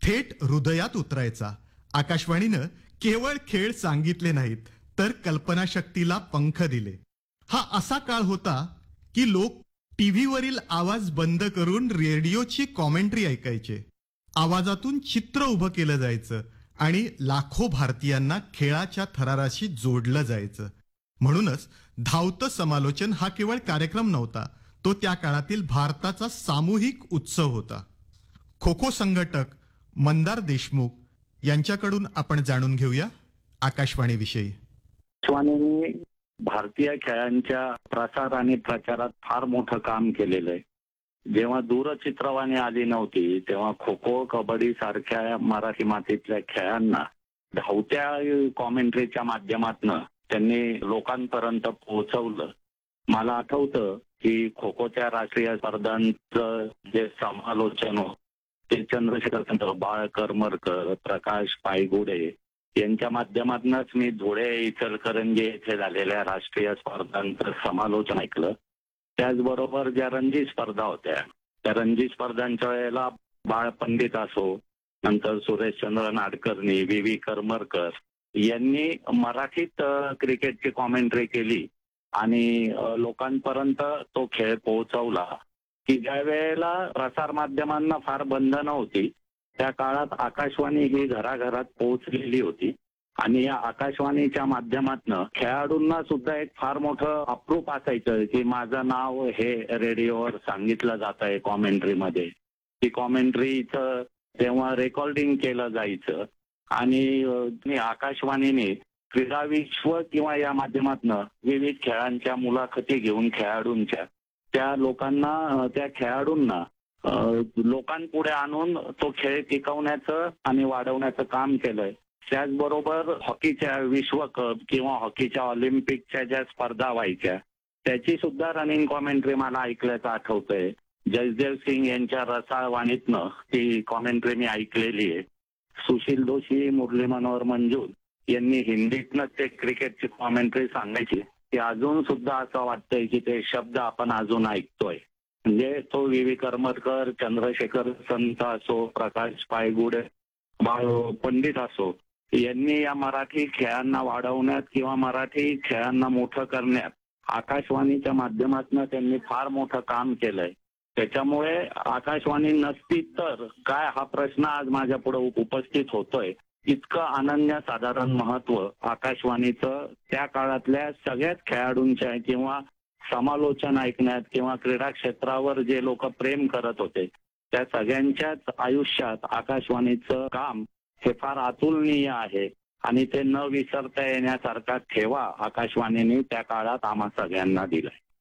थेट हृदयात उतरायचा. आकाशवाणीनं केवळ खेळ सांगितले नाहीत, तर कल्पनाशक्तीला पंख दिले. हा असा काळ होता की लोक टीव्हीवरील आवाज बंद करून रेडिओची कॉमेंट्री ऐकायचे. आवाजातून चित्र उभं केलं जायचं आणि लाखो भारतीयांना खेळाच्या थराराशी जोडलं जायचं. म्हणूनच धावतं समालोचन हा केवळ कार्यक्रम नव्हता, तो त्या काळातील भारताचा सामूहिक उत्सव होता. खो खो संघटक मंदार देशमुख यांच्याकडून आपण जाणून घेऊया आकाशवाणीविषयी. आकाशवाणीने भारतीय खेळांच्या प्रसार आणि प्रचारात फार मोठं काम केलेलं आहे. जेव्हा दूरचित्रवाणी आली नव्हती तेव्हा खो खो, कबड्डी सारख्या मराठी मातीतल्या खेळांना धावत्या कॉमेंट्रीच्या माध्यमातून त्यांनी लोकांपर्यंत पोहोचवलं. मला आठवतं की खो खोच्या राष्ट्रीय स्पर्धांचं जे समालोचन होतं ते चंद्रशेखर बाळ करमरकर, प्रकाश पायगुडे यांच्या माध्यमातूनच मी धुळे, इचलकरंजी येथे झालेल्या राष्ट्रीय स्पर्धांचं समालोचन ऐकलं. त्याचबरोबर ज्या रणजी स्पर्धा होत्या त्या रणजी स्पर्धांच्या वेळेला बाळ पंडित असो, नंतर सुरेशचंद्र नाडकर्णी, व्ही करमरकर यांनी मराठीत क्रिकेटची कॉमेंट्री केली आणि लोकांपर्यंत तो खेळ पोहोचवला. की ज्या वेळेला प्रसार माध्यमांना फार बंधनं होती त्या काळात आकाशवाणी ही घराघरात पोहोचलेली होती आणि या आकाशवाणीच्या माध्यमातून खेळाडूंना सुद्धा एक फार मोठं अप्रूप असायचं की माझं नाव हे रेडिओवर सांगितलं जात आहे कॉमेंट्रीमध्ये. ती कॉमेंट्रीचं तेव्हा रेकॉर्डिंग केलं जायचं आणि आकाशवाणीने क्रीडा विश्व किंवा या माध्यमातून विविध खेळांच्या मुलाखती घेऊन खेळाडूंच्या त्या लोकांना, त्या खेळाडूंना लोकांपुढे आणून तो खेळ टिकवण्याचं आणि वाढवण्याचं काम केलंय. त्याचबरोबर हॉकीच्या विश्वकप किंवा हॉकीच्या ऑलिम्पिकच्या ज्या स्पर्धा व्हायच्या त्याची सुद्धा रनिंग कॉमेंट्री मला ऐकल्याचं आठवतंय. जसदेव सिंग यांच्या रसाळ वाणीतनं ती कॉमेंट्री मी ऐकलेली आहे. सुशील दोशी, मुरली मनोहर मंजूर यांनी हिंदीतनं ते क्रिकेटची कॉमेंट्री सांगायची. की अजून सुद्धा असं वाटतंय की ते शब्द आपण अजून ऐकतोय. म्हणजे तो व्ही करमरकर, चंद्रशेखर संत असो, प्रकाश पायगुडे, बाळ पंडित असो यांनी या मराठी खेळांना वाढवण्यात किंवा मराठी खेळांना मोठं करण्यात आकाशवाणीच्या माध्यमातून त्यांनी फार मोठं काम केलंय. त्याच्यामुळे आकाशवाणी नसती तर काय हा प्रश्न आज माझ्या पुढे उपस्थित होतोय. इतकं अनन्यसाधारण महत्व आकाशवाणीचं त्या काळातल्या सगळ्याच खेळाडूंच्या किंवा समालोचन ऐकण्यात किंवा क्रीडा क्षेत्रावर जे लोक प्रेम करत होते त्या सगळ्यांच्याच आयुष्यात आकाशवाणीचं काम हे फार अतुलनीय आहे आणि ते न विसरता येण्यासारखा ठेवा आकाशवाणीने त्या काळात आम्हा सगळ्यांना दिलाय.